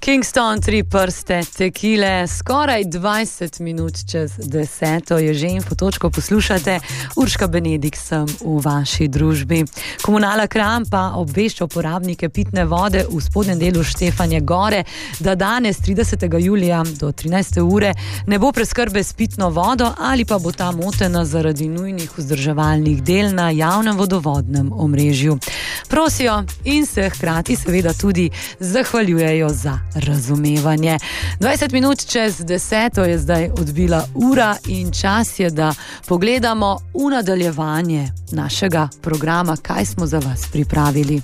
Kingston, 3 prste, tekile, skoraj 20 minut čez 10. je že Infotočko, poslušate. Urška Benedikt sem v vaši družbi. Komunala Kranj pa obvešča uporabnike pitne vode v spodnjem delu Štefanje gore, da danes 30. julija do 13. ure ne bo preskrbe s pitno vodo ali pa bo ta motena zaradi nujnih vzdrževalnih del na javnem vodovodnem omrežju. Prosijo in se hkrati seveda tudi zahvaljujejo za razumevanje. 20 minut čez 10. je zdaj odbila ura in čas je, da pogledamo v nadaljevanje našega programa, kaj smo za vas pripravili.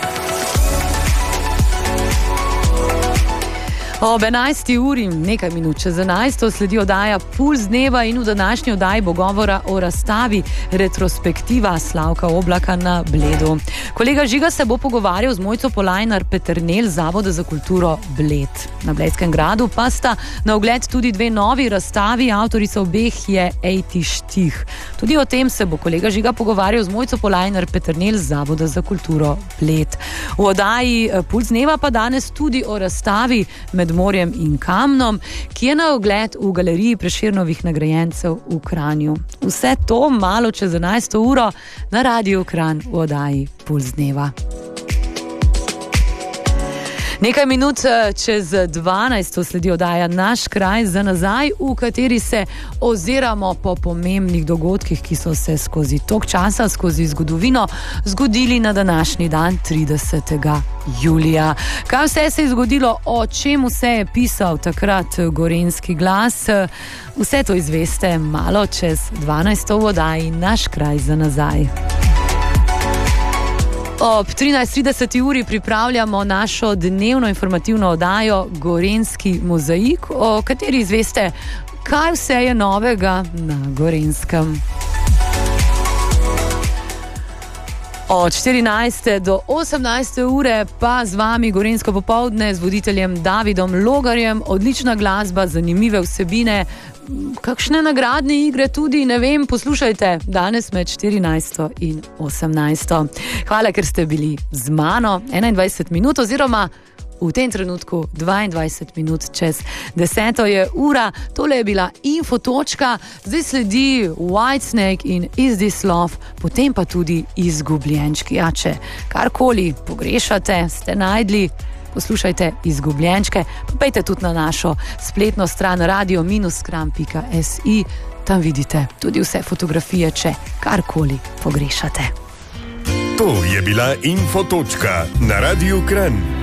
Ob 11. uri, nekaj minut čez 11. sledi oddaja Puls dneva in v današnji oddaji bo govora o razstavi Retrospektiva Slavka Oblaka na Bledu. Kolega Žiga se bo pogovarjal z Mojco Polajnar Peternelj Zavoda za kulturo Bled. Na Bledskem gradu pa sta na ogled tudi dve novi razstavi, avtorica obeh je Ejti Štih. Tudi o tem se bo kolega Žiga pogovarjal z Mojco Polajnar Peternelj Zavoda za kulturo Bled. V oddaji Puls dneva pa danes tudi o razstavi Med morjem in kamnom, ki je na ogled v galeriji Prešernovih nagrajencev v Kranju. Vse to malo čez 11. uro na Radiu Kranj v oddaji Puls dneva. Nekaj minut čez 12. sledi oddaja Naš kraj za nazaj, v kateri se oziramo po pomembnih dogodkih, ki so se skozi tok časa, skozi zgodovino zgodili na današnji dan 30. julija. Kaj vse se je zgodilo, o čem vse je pisal takrat Gorenjski glas, vse to izveste malo čez 12. v oddaji Naš kraj za nazaj. Ob 13.30 uri pripravljamo našo dnevno informativno oddajo Gorenjski mozaik, o kateri izveste, kaj vse je novega na Gorenjskem. Od 14. do 18. ure pa z vami Gorenjsko popoldne z voditeljem Davidom Logarjem, odlična glasba, zanimive vsebine, kakšne nagradne igre tudi, ne vem, poslušajte danes med 14. in 18. Hvala, ker ste bili z mano 21 minut oziroma v tem trenutku 22 minut čez 10. je ura. Tole je bila Infotočka, zdaj sledi Whitesnake in Is This Love, potem pa tudi Izgubljenčki. Ja, če karkoli pogrešate, ste najdli, poslušajte Izgubljenčke, pa pejte tudi na našo spletno stran radio-kran.si, tam vidite tudi vse fotografije, če karkoli pogrešate. To je bila Infotočka na Radiu Kranj.